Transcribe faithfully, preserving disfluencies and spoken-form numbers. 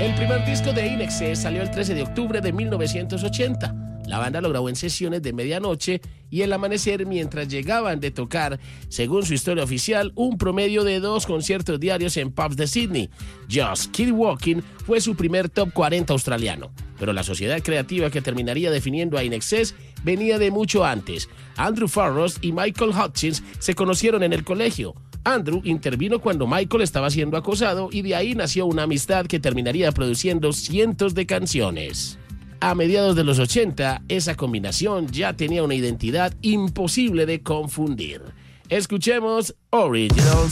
El primer disco de In Excess salió el trece de octubre de mil novecientos ochenta. La banda lo grabó en sesiones de medianoche y el amanecer mientras llegaban de tocar, según su historia oficial, un promedio de dos conciertos diarios en pubs de Sydney. Just Keep Walking fue su primer top cuarenta australiano, pero la sociedad creativa que terminaría definiendo a In Excess venía de mucho antes. Andrew Farrows y Michael Hutchins se conocieron en el colegio. Andrew intervino cuando Michael estaba siendo acosado y de ahí nació una amistad que terminaría produciendo cientos de canciones. A mediados de los ochenta, esa combinación ya tenía una identidad imposible de confundir. Escuchemos Originals.